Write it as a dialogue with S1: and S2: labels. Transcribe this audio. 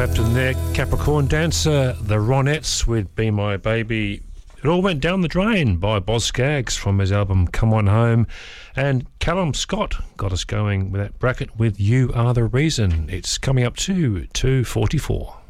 S1: Clapton there, Capricorn Dancer, the Ronettes with Be My Baby. It all went down the drain by Boz Scaggs from his album Come On Home, and Callum Scott got us going with that bracket with You Are The Reason. It's coming up to 2:44.